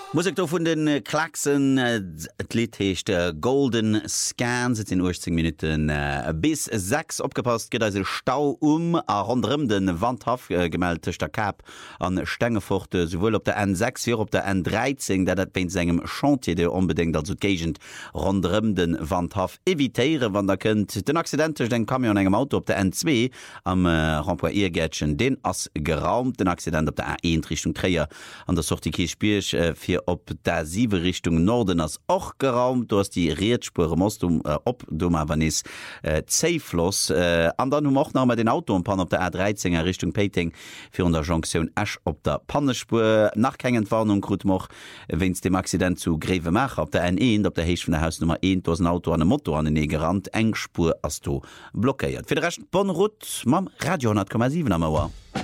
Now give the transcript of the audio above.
Musik do vun den Klacksen et Lied hecht Golden Scans in 18 Minuten bis 6 opgepasst gët se Stau a rondëm den Wandhaf gemeldter Kap an Stängefochte sowohl op der N6 wie op der N13, dat ben segem Chantier de unbedingt als Gegent rondëm den Wandhaf evitéiere, wann der kënnt den Accidentch den Kamion engem Auto op der N2 am Rampoiergätschen den ass geraumt den Accident op der A1 Richtung Kréier an der Sorti Kiespierch fir op der 7 Richtung Norden as och geraumt, du hast die Reetspure most op Domawanis Zeifloss an dann auch noch den Auto und Pan op der A13er Richtung Peting fir der Jonction Ash op der Pannespur nach kengen Warnung gut moch wenns dem Accident zu Greve Mach op der N1 op der Heech von der Hausnummer 1 Auto an dem Motto an den Negerrand eng Spur as du blockéiert. Fir recht Bonrut mam Radio 10,7 am Mauer.